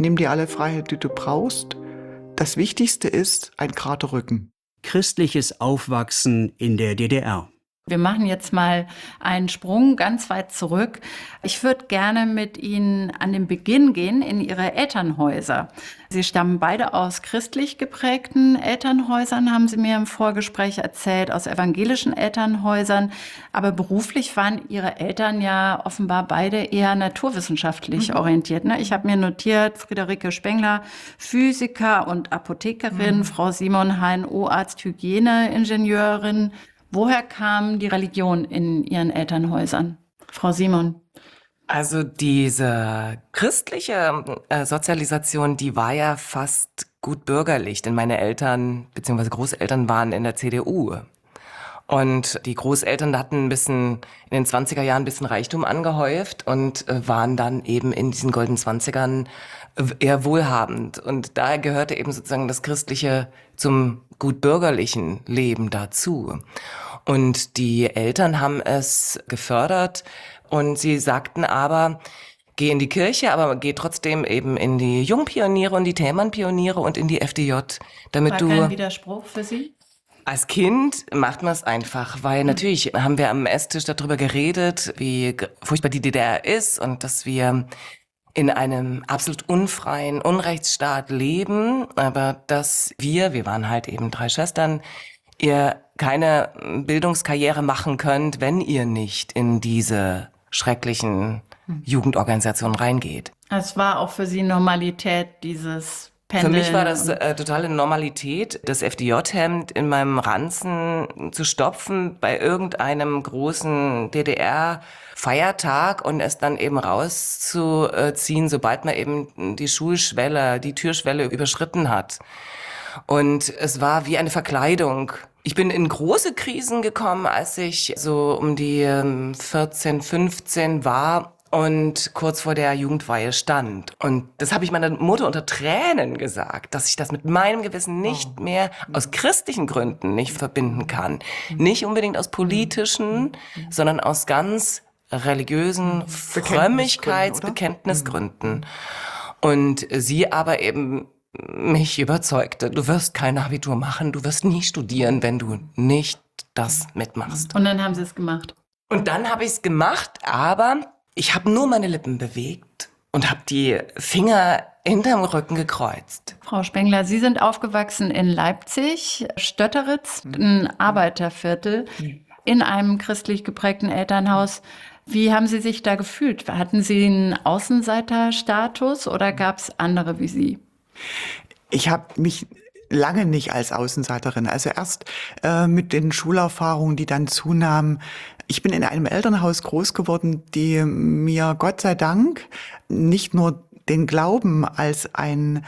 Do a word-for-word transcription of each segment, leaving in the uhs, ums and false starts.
nimm dir alle Freiheit, die du brauchst. Das Wichtigste ist ein gerader Rücken. Christliches Aufwachsen in der D D R. Wir machen jetzt mal einen Sprung ganz weit zurück. Ich würde gerne mit Ihnen an den Beginn gehen, in Ihre Elternhäuser. Sie stammen beide aus christlich geprägten Elternhäusern, haben Sie mir im Vorgespräch erzählt, aus evangelischen Elternhäusern. Aber beruflich waren Ihre Eltern ja offenbar beide eher naturwissenschaftlich mhm. orientiert. Ne? Ich habe mir notiert, Friederike Spengler, Physiker und Apothekerin, mhm. Frau Simon Hein, O-Arzt, Hygieneingenieurin. Woher kam die Religion in Ihren Elternhäusern? Frau Simon. Also diese christliche äh, Sozialisation, die war ja fast gut bürgerlich, denn meine Eltern bzw. Großeltern waren in der C D U. Und die Großeltern hatten ein bisschen in den zwanziger Jahren ein bisschen Reichtum angehäuft und äh, waren dann eben in diesen goldenen Zwanzigern eher wohlhabend. Und daher gehörte eben sozusagen das Christliche zum gut bürgerlichen Leben dazu. Und die Eltern haben es gefördert und sie sagten aber, geh in die Kirche, aber geh trotzdem eben in die Jungpioniere und die Thälmann-Pioniere und in die F D J, damit War du... kein Widerspruch für Sie? Als Kind macht man es einfach, weil natürlich haben wir am Esstisch darüber geredet, wie furchtbar die D D R ist und dass wir in einem absolut unfreien Unrechtsstaat leben, aber dass wir, wir waren halt eben drei Schwestern, ihr keine Bildungskarriere machen könnt, wenn ihr nicht in diese schrecklichen Jugendorganisationen reingeht. Es war auch für Sie Normalität, dieses Pendeln. Für mich war das äh, totale Normalität, das F D J-Hemd in meinem Ranzen zu stopfen bei irgendeinem großen D D R-Feiertag und es dann eben rauszuziehen, sobald man eben die Schulschwelle, die Türschwelle überschritten hat. Und es war wie eine Verkleidung. Ich bin in große Krisen gekommen, als ich so um die vierzehn, fünfzehn war und kurz vor der Jugendweihe stand. Und das habe ich meiner Mutter unter Tränen gesagt, dass ich das mit meinem Gewissen nicht mehr aus christlichen Gründen nicht verbinden kann. Nicht unbedingt aus politischen, sondern aus ganz religiösen Frömmigkeitsbekenntnisgründen. Und sie aber eben mich überzeugte, du wirst kein Abitur machen, du wirst nie studieren, wenn du nicht das mitmachst. Und dann haben Sie es gemacht. Und dann habe ich es gemacht, aber ich habe nur meine Lippen bewegt und habe die Finger hinterm Rücken gekreuzt. Frau Spengler, Sie sind aufgewachsen in Leipzig, Stötteritz, ein Arbeiterviertel, in einem christlich geprägten Elternhaus. Wie haben Sie sich da gefühlt? Hatten Sie einen Außenseiterstatus oder gab es andere wie Sie? Ich habe mich lange nicht als Außenseiterin, also erst äh, mit den Schulerfahrungen, die dann zunahmen. Ich bin in einem Elternhaus groß geworden, die mir Gott sei Dank nicht nur den Glauben als einen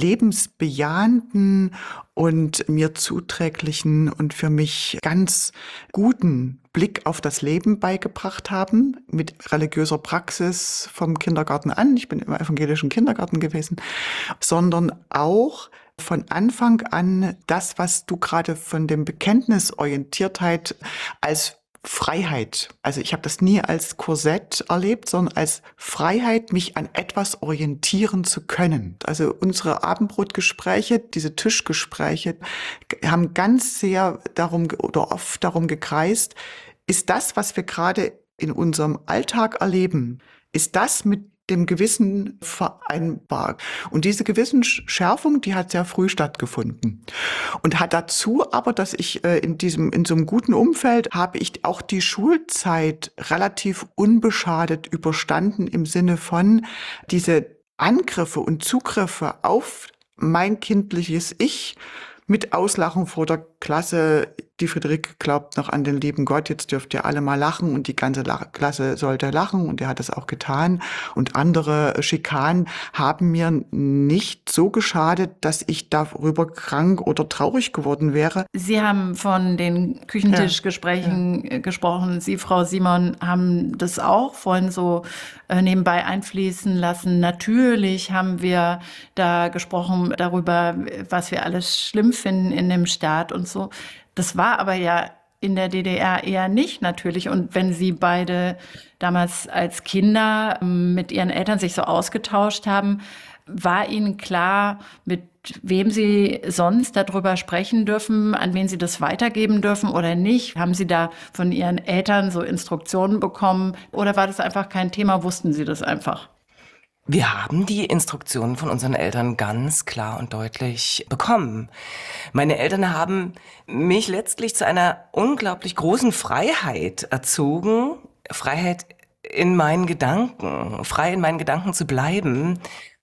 lebensbejahenden und mir zuträglichen und für mich ganz guten Blick auf das Leben beigebracht haben, mit religiöser Praxis vom Kindergarten an, ich bin im evangelischen Kindergarten gewesen, sondern auch von Anfang an das, was du gerade von dem Bekenntnisorientiertheit als Freiheit. Also ich habe das nie als Korsett erlebt, sondern als Freiheit, mich an etwas orientieren zu können. Also unsere Abendbrotgespräche, diese Tischgespräche haben ganz sehr darum oder oft darum gekreist, ist das, was wir gerade in unserem Alltag erleben, ist das mit dem Gewissen vereinbar. Und diese Gewissensschärfung, die hat sehr früh stattgefunden. Und hat dazu aber, dass ich äh, in diesem, in so einem guten Umfeld habe ich auch die Schulzeit relativ unbeschadet überstanden im Sinne von diese Angriffe und Zugriffe auf mein kindliches Ich mit Auslachen vor der Klasse. Die Friederike glaubt noch an den lieben Gott, jetzt dürft ihr alle mal lachen und die ganze La- Klasse sollte lachen und er hat das auch getan. Und andere Schikanen haben mir nicht so geschadet, dass ich darüber krank oder traurig geworden wäre. Sie haben von den Küchentischgesprächen ja. gesprochen. Sie, Frau Simon, haben das auch vorhin so äh, nebenbei einfließen lassen. Natürlich haben wir da gesprochen darüber, was wir alles schlimm finden in dem Staat und so. Das war aber ja in der D D R eher nicht natürlich. Und wenn Sie beide damals als Kinder mit Ihren Eltern sich so ausgetauscht haben, war Ihnen klar, mit wem Sie sonst darüber sprechen dürfen, an wen Sie das weitergeben dürfen oder nicht? Haben Sie da von Ihren Eltern so Instruktionen bekommen oder war das einfach kein Thema, wussten Sie das einfach? Wir haben die Instruktionen von unseren Eltern ganz klar und deutlich bekommen. Meine Eltern haben mich letztlich zu einer unglaublich großen Freiheit erzogen. Freiheit in meinen Gedanken, frei in meinen Gedanken zu bleiben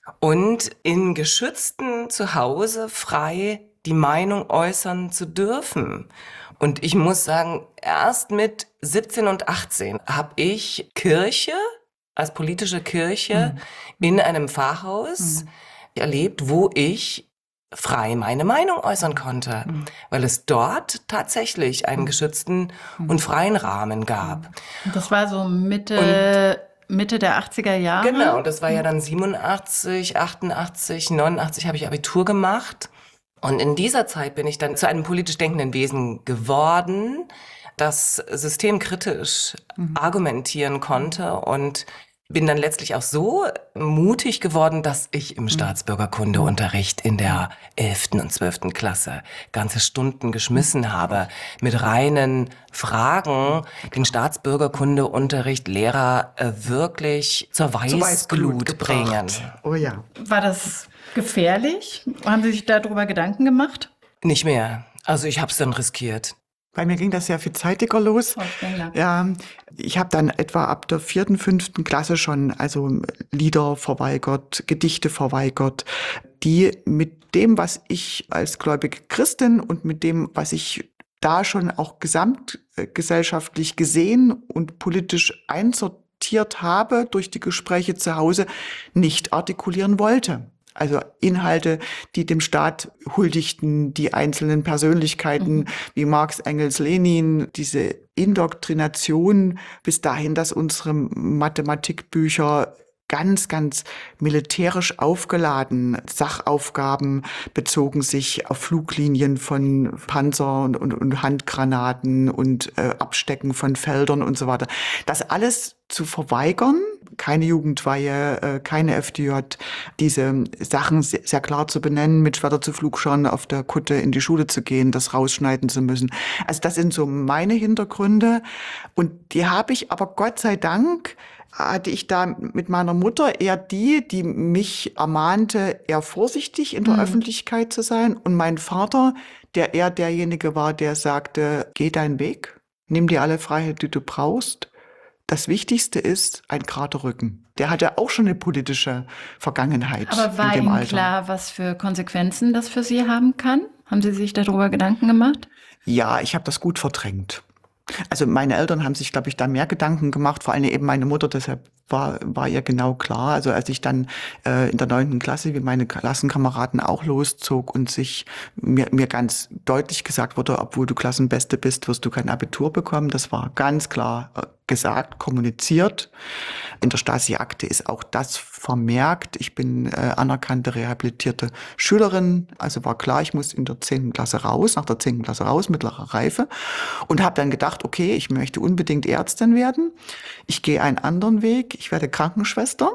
und in geschützten Zuhause frei die Meinung äußern zu dürfen. Und ich muss sagen, erst mit siebzehn und achtzehn habe ich Kirche als politische Kirche mhm. in einem Pfarrhaus mhm. erlebt, wo ich frei meine Meinung äußern konnte, mhm. weil es dort tatsächlich einen geschützten mhm. und freien Rahmen gab. Das war so Mitte, und, Mitte der achtziger Jahre? Genau, das war ja dann siebenundachtzig, achtundachtzig, neunundachtzig habe ich Abitur gemacht. Und in dieser Zeit bin ich dann zu einem politisch denkenden Wesen geworden, das systemkritisch mhm. argumentieren konnte und bin dann letztlich auch so mutig geworden, dass ich im Staatsbürgerkundeunterricht in der elften und zwölften Klasse ganze Stunden geschmissen habe, mit reinen Fragen den Staatsbürgerkundeunterricht Lehrer äh, wirklich zur Weißglut, Weißglut bringen. Oh ja. War das gefährlich? Haben Sie sich darüber Gedanken gemacht? Nicht mehr. Also ich habe es dann riskiert. Bei mir ging das sehr viel zeitiger los. Oh, ja, ich habe dann etwa ab der vierten, fünften Klasse schon also Lieder verweigert, Gedichte verweigert, die mit dem, was ich als gläubige Christin und mit dem, was ich da schon auch gesamtgesellschaftlich gesehen und politisch einsortiert habe durch die Gespräche zu Hause, nicht artikulieren wollte. Also Inhalte, die dem Staat huldigten, die einzelnen Persönlichkeiten mhm. wie Marx, Engels, Lenin, diese Indoktrination bis dahin, dass unsere Mathematikbücher ganz, ganz militärisch aufgeladen. Sachaufgaben bezogen sich auf Fluglinien von Panzer und, und, und Handgranaten und äh, Abstecken von Feldern und so weiter. Das alles zu verweigern, keine Jugendweihe, äh, keine F D J, diese Sachen sehr, sehr klar zu benennen, mit Schwerter zu Flugscharen auf der Kutte in die Schule zu gehen, das rausschneiden zu müssen. Also das sind so meine Hintergründe und die habe ich aber Gott sei Dank hatte ich da mit meiner Mutter eher die, die mich ermahnte, eher vorsichtig in der mhm. Öffentlichkeit zu sein. Und mein Vater, der eher derjenige war, der sagte, geh deinen Weg, nimm dir alle Freiheit, die du brauchst. Das Wichtigste ist ein gerader Rücken. Der hatte auch schon eine politische Vergangenheit. Aber war in dem Ihnen Alter. klar, was für Konsequenzen das für Sie haben kann? Haben Sie sich darüber Gedanken gemacht? Ja, ich habe das gut verdrängt. Also meine Eltern haben sich, glaube ich, da mehr Gedanken gemacht, vor allem eben meine Mutter, deshalb war, war ihr genau klar. Also als ich dann äh, in der neunten Klasse, wie meine Klassenkameraden auch loszog und sich mir, mir ganz deutlich gesagt wurde, obwohl du Klassenbeste bist, wirst du kein Abitur bekommen. Das war ganz klar äh, gesagt, kommuniziert. In der Stasi-Akte ist auch das vermerkt. Ich bin äh, anerkannte, rehabilitierte Schülerin. Also war klar, ich muss in der zehnten Klasse raus, nach der zehnten Klasse raus, mittlere Reife. Und habe dann gedacht, okay, ich möchte unbedingt Ärztin werden. Ich gehe einen anderen Weg. Ich werde Krankenschwester.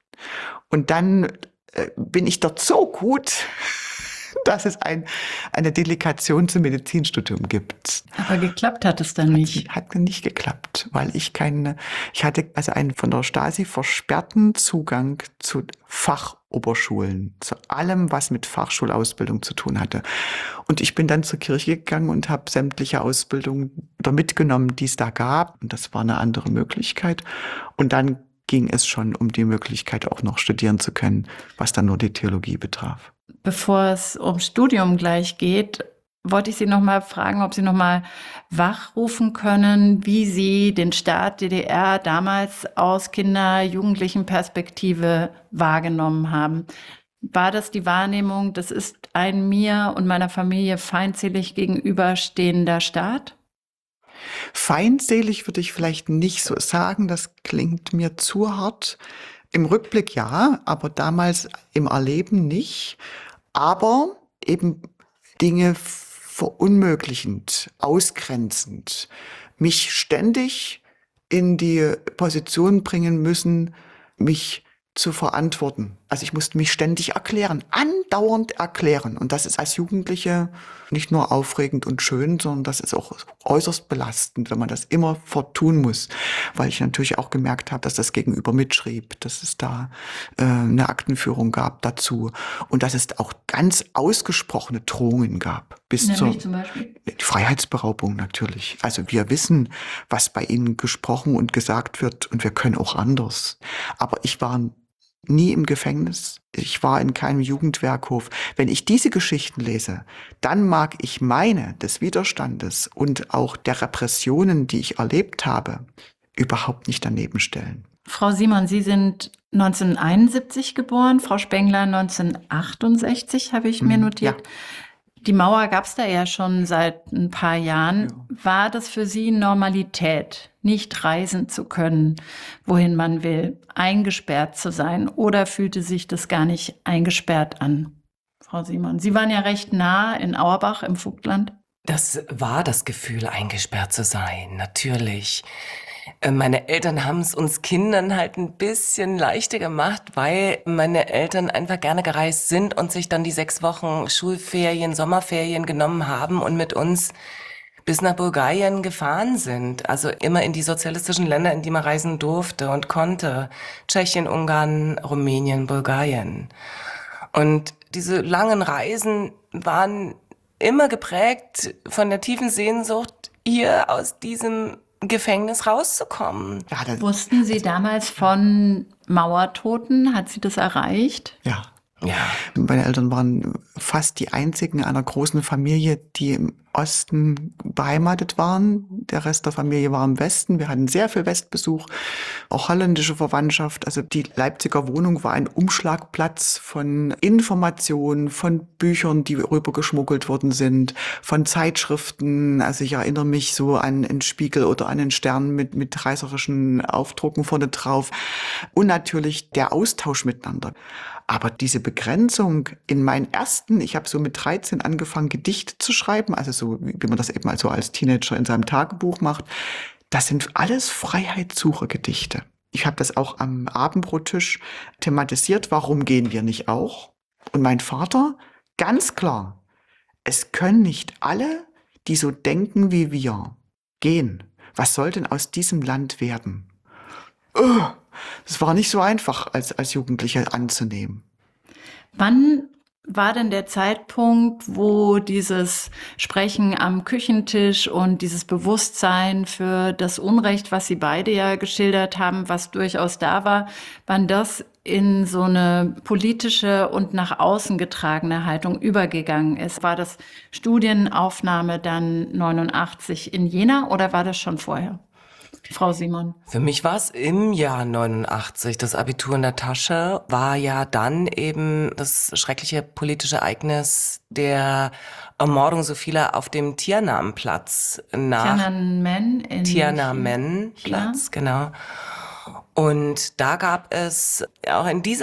Und dann äh, bin ich dort so gut, dass es ein, eine Delegation zum Medizinstudium gibt. Aber geklappt hat es dann nicht. Hat, hat nicht geklappt, weil ich keine, ich hatte also einen von der Stasi versperrten Zugang zu Fachoberschulen, zu allem, was mit Fachschulausbildung zu tun hatte. Und ich bin dann zur Kirche gegangen und habe sämtliche Ausbildungen da mitgenommen, die es da gab. Und das war eine andere Möglichkeit. Und dann ging es schon um die Möglichkeit, auch noch studieren zu können, was dann nur die Theologie betraf. Bevor es ums Studium gleich geht, wollte ich Sie noch mal fragen, ob Sie noch mal wachrufen können, wie Sie den Staat D D R damals aus Kinder-, Jugendlichen-Perspektive wahrgenommen haben. War das die Wahrnehmung, das ist ein mir und meiner Familie feindselig gegenüberstehender Staat? Feindselig würde ich vielleicht nicht so sagen, das klingt mir zu hart. Im Rückblick ja, aber damals im Erleben nicht. Aber eben Dinge verunmöglichend, ausgrenzend, mich ständig in die Position bringen müssen, mich zu verantworten. Also ich musste mich ständig erklären, andauernd erklären. Und das ist als Jugendliche nicht nur aufregend und schön, sondern das ist auch äußerst belastend, wenn man das immer fortun muss. Weil ich natürlich auch gemerkt habe, dass das Gegenüber mitschrieb, dass es da äh, eine Aktenführung gab dazu. Und dass es auch ganz ausgesprochene Drohungen gab. Bis Nämlich zur zum Beispiel? Die Freiheitsberaubung natürlich. Also wir wissen, was bei ihnen gesprochen und gesagt wird und wir können auch anders. Aber ich war nie im Gefängnis. Ich war in keinem Jugendwerkhof. Wenn ich diese Geschichten lese, dann mag ich meine des Widerstandes und auch der Repressionen, die ich erlebt habe, überhaupt nicht daneben stellen. Frau Simon, Sie sind neunzehnhunderteinundsiebzig geboren, Frau Spengler neunzehnhundertachtundsechzig, habe ich mir notiert. Ja. Die Mauer gab es da ja schon seit ein paar Jahren. Ja. War das für Sie Normalität, nicht reisen zu können, wohin man will, eingesperrt zu sein? Oder fühlte sich das gar nicht eingesperrt an, Frau Simon? Sie waren ja recht nah in Auerbach im Vogtland. Das war das Gefühl, eingesperrt zu sein, natürlich. Meine Eltern haben es uns Kindern halt ein bisschen leichter gemacht, weil meine Eltern einfach gerne gereist sind und sich dann die sechs Wochen Schulferien, Sommerferien genommen haben und mit uns bis nach Bulgarien gefahren sind. Also immer in die sozialistischen Länder, in die man reisen durfte und konnte. Tschechien, Ungarn, Rumänien, Bulgarien. Und diese langen Reisen waren immer geprägt von der tiefen Sehnsucht, hier aus diesem Gefängnis rauszukommen. Ja, das, Wussten Sie damals von Mauertoten? Hat Sie das erreicht? ja. Ja. Meine Eltern waren fast die einzigen einer großen Familie, die im Osten beheimatet waren. Der Rest der Familie war im Westen. Wir hatten sehr viel Westbesuch, auch holländische Verwandtschaft. Also die Leipziger Wohnung war ein Umschlagplatz von Informationen, von Büchern, die rübergeschmuggelt worden sind, von Zeitschriften. Also ich erinnere mich so an einen Spiegel oder an einen Stern mit, mit reißerischen Aufdrucken vorne drauf. Und natürlich der Austausch miteinander. Aber diese Begrenzung in meinen ersten, ich habe so mit dreizehn angefangen, Gedichte zu schreiben, also so, wie man das eben also als Teenager in seinem Tagebuch macht, das sind alles Freiheitssuchergedichte. Ich habe das auch am Abendbrottisch thematisiert, warum gehen wir nicht auch? Und mein Vater, ganz klar, es können nicht alle, die so denken wie wir, gehen. Was soll denn aus diesem Land werden? Oh, es war nicht so einfach, als, als Jugendlicher anzunehmen. Wann war denn der Zeitpunkt, wo dieses Sprechen am Küchentisch und dieses Bewusstsein für das Unrecht, was Sie beide ja geschildert haben, was durchaus da war, wann das in so eine politische und nach außen getragene Haltung übergegangen ist? War das Studienaufnahme dann neunundachtzig in Jena oder war das schon vorher? Frau Simon. Für mich war es im Jahr neunundachtzig. Das Abitur in der Tasche war ja dann eben das schreckliche politische Ereignis der Ermordung so vieler auf dem Tiananmenplatz nach Tiananmen in Tiananmenplatz, genau. Und da gab es auch in dieser